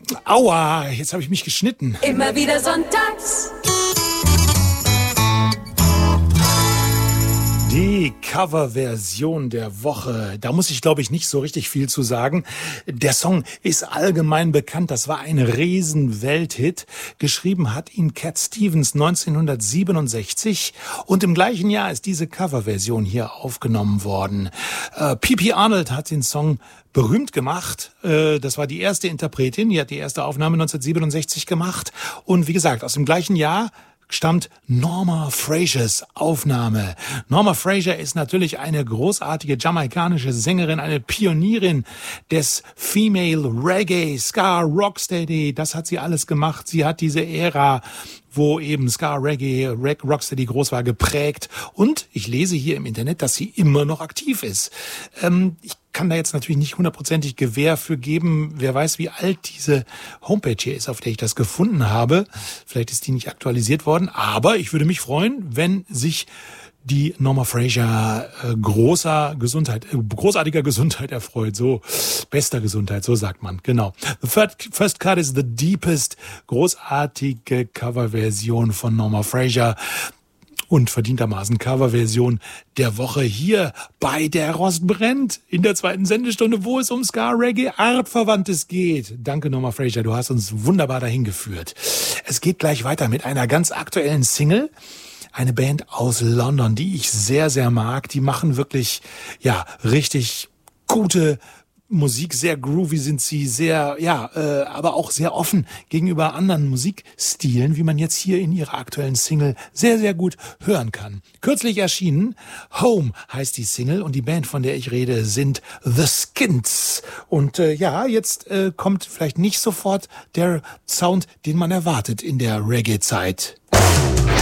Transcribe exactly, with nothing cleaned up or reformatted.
Aua, jetzt habe ich mich geschnitten. Immer wieder sonntags. Die Coverversion der Woche, da muss ich, glaube ich, nicht so richtig viel zu sagen. Der Song ist allgemein bekannt, das war ein Riesen-Welthit. Geschrieben hat ihn Cat Stevens neunzehnhundertsiebenundsechzig und im gleichen Jahr ist diese Coverversion hier aufgenommen worden. Äh, P P Arnold hat den Song berühmt gemacht. Äh, das war die erste Interpretin, die hat die erste Aufnahme neunzehnhundertsiebenundsechzig gemacht. Und wie gesagt, aus dem gleichen Jahr stammt Norma Frasers Aufnahme. Norma Fraser ist natürlich eine großartige jamaikanische Sängerin, eine Pionierin des Female Reggae, Ska, Rocksteady. Das hat sie alles gemacht. Sie hat diese Ära, wo eben Ska, Reggae, Rocksteady groß war, geprägt. Und ich lese hier im Internet, dass sie immer noch aktiv ist. Ähm, ich kann da jetzt natürlich nicht hundertprozentig Gewähr für geben. Wer weiß, wie alt diese Homepage hier ist, auf der ich das gefunden habe. Vielleicht ist die nicht aktualisiert worden. Aber ich würde mich freuen, wenn sich die Norma Fraser äh, großer Gesundheit, äh, großartiger Gesundheit erfreut. So, bester Gesundheit, so sagt man. Genau. The First, first Cut is the deepest. Großartige Coverversion von Norma Fraser. Und verdientermaßen Coverversion der Woche hier bei Der Rost brennt in der zweiten Sendestunde, wo es um Ska, Reggae, Artverwandtes geht. Danke Norma Fraser, du hast uns wunderbar dahin geführt. Es geht gleich weiter mit einer ganz aktuellen Single. Eine Band aus London, die ich sehr, sehr mag. Die machen wirklich, ja, richtig gute Musik, sehr groovy sind sie, sehr, ja, äh, aber auch sehr offen gegenüber anderen Musikstilen, wie man jetzt hier in ihrer aktuellen Single sehr, sehr gut hören kann. Kürzlich erschienen, Home heißt die Single und die Band, von der ich rede, sind The Skins. Und äh, ja, jetzt äh, kommt vielleicht nicht sofort der Sound, den man erwartet in der Reggae-Zeit.